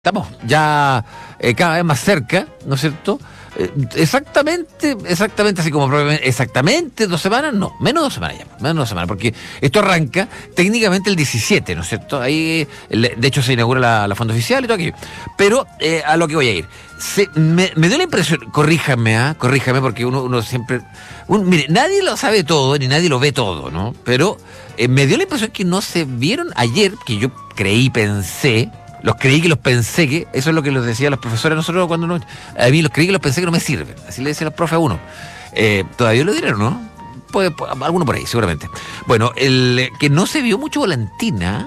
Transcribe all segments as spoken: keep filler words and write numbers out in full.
Estamos ya eh, cada vez más cerca, ¿no es cierto? Eh, exactamente, exactamente así como probablemente, exactamente dos semanas, no, menos dos semanas ya, menos dos semanas, porque esto arranca técnicamente el diecisiete, ¿no es cierto? Ahí, de hecho, se inaugura la, la fonda oficial y todo aquello. Pero eh, a lo que voy a ir, se, me, me dio la impresión, corríjame, ¿ah? Corríjame, porque uno, uno siempre, un, mire, nadie lo sabe todo, ni nadie lo ve todo, ¿no? Pero eh, me dio la impresión que no se vieron ayer, que yo creí, pensé, Los creí que los pensé que, eso es lo que les decía a los profesores a nosotros cuando no, a mí los creí que los pensé que no me sirven, así le decían los profes a uno. Eh, todavía lo dirán, ¿no? Puede, alguno por ahí, seguramente. Bueno, el que no se vio mucho volantina,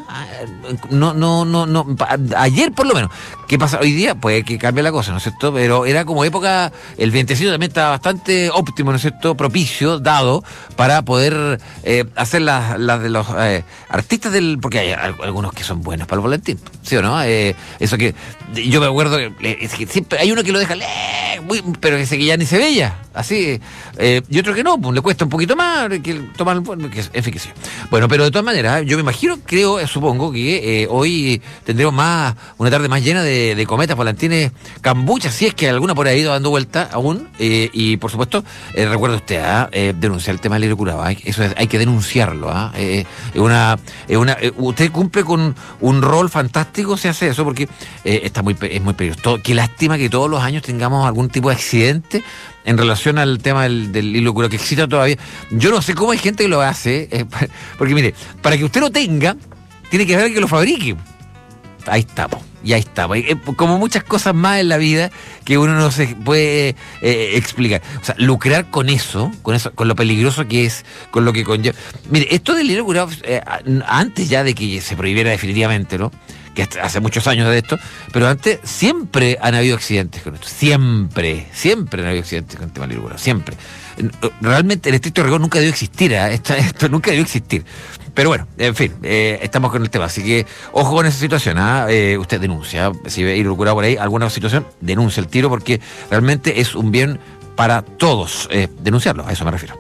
no, no, no, no, ayer por lo menos. ¿Qué pasa hoy día? Puede que cambie la cosa, ¿no es cierto? Pero era como época, el vientecito también estaba bastante óptimo, ¿no es cierto? Propicio, dado, para poder eh, hacer las la de los eh, artistas del, porque hay algunos que son buenos para el volantín, ¿sí o no? Eh, eso que, yo me acuerdo, es que siempre hay uno que lo deja, eh, muy, pero ese que ya ni se veía, así, eh, y otro que no, pues le cuesta un poquito más que tomar, que es eficacia. Bueno, pero de todas maneras, yo me imagino, creo, eh, supongo que eh, hoy tendremos más, una tarde más llena de, de cometas, volantines, cambuchas, si es que alguna por ahí ha ido dando vuelta aún, eh, y por supuesto, eh, recuerde usted, ¿ah? eh, denunciar el tema del hilo curado, ¿eh? Eso es, hay que denunciarlo, ¿ah? eh, es una, es una, eh, usted cumple con un rol fantástico si hace eso, porque eh, está muy, es muy peligroso. Qué lástima que todos los años tengamos algún tipo de accidente en relación al tema del, del hilo curado, que existe todavía. Yo no sé cómo hay gente que lo hace, eh, porque mire, para que usted lo tenga, tiene que haber que lo fabrique. Ahí estamos, y ahí estamos. Eh, como muchas cosas más en la vida que uno no se puede eh, explicar. O sea, lucrar con eso, con eso, con lo peligroso que es, con lo que conlleva. Mire, esto del hilo curado, eh, antes ya de que se prohibiera definitivamente, ¿no? Que hace muchos años de esto, pero antes siempre han habido accidentes con esto, siempre, siempre han habido accidentes con el tema del hilo curado, siempre. Realmente el estricto rigor nunca debió existir, ¿eh? esto, esto nunca debió existir. Pero bueno, en fin, eh, estamos con el tema, así que ojo con esa situación, ¿eh? Eh, usted denuncia, si ve hilo curado por ahí, alguna situación, denuncia el tiro, porque realmente es un bien para todos, eh, denunciarlo, a eso me refiero.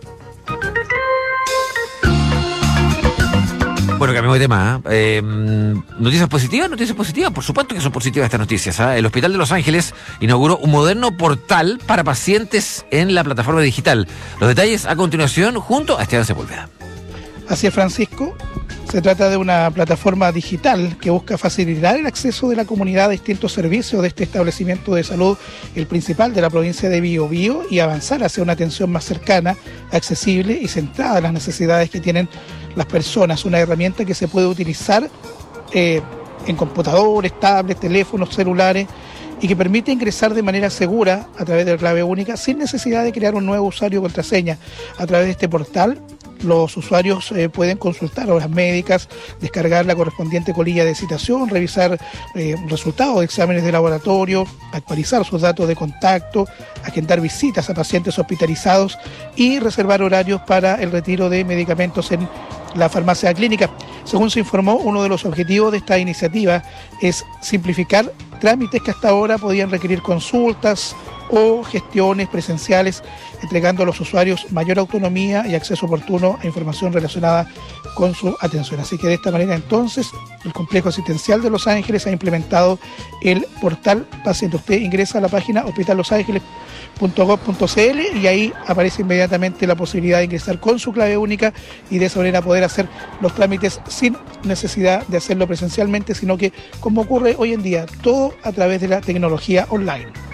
Bueno, cambiamos de tema. ¿eh? Eh, noticias positivas, noticias positivas. Por supuesto que son positivas estas noticias. ¿eh? El Hospital de Los Ángeles inauguró un moderno portal para pacientes en la plataforma digital. Los detalles a continuación junto a Esteban Sepúlveda. Así es, Francisco. Se trata de una plataforma digital que busca facilitar el acceso de la comunidad a distintos servicios de este establecimiento de salud, el principal de la provincia de Biobío, y avanzar hacia una atención más cercana, accesible y centrada en las necesidades que tienen las personas. Una herramienta que se puede utilizar eh, en computadores, tablets, teléfonos, celulares, y que permite ingresar de manera segura a través de la clave única sin necesidad de crear un nuevo usuario o contraseña. A través de este portal, los usuarios eh, pueden consultar horas médicas, descargar la correspondiente colilla de citación, revisar eh, resultados de exámenes de laboratorio, actualizar sus datos de contacto, agendar visitas a pacientes hospitalizados y reservar horarios para el retiro de medicamentos en la farmacia clínica. Según se informó, uno de los objetivos de esta iniciativa es simplificar trámites que hasta ahora podían requerir consultas o gestiones presenciales, entregando a los usuarios mayor autonomía y acceso oportuno a información relacionada con su atención. Así que de esta manera entonces el Complejo Asistencial de Los Ángeles ha implementado el portal paciente. Usted ingresa a la página hospital los ángeles punto gov punto c l y ahí aparece inmediatamente la posibilidad de ingresar con su clave única y de esa manera poder hacer los trámites sin necesidad de hacerlo presencialmente, sino que, como ocurre hoy en día, todo a través de la tecnología online.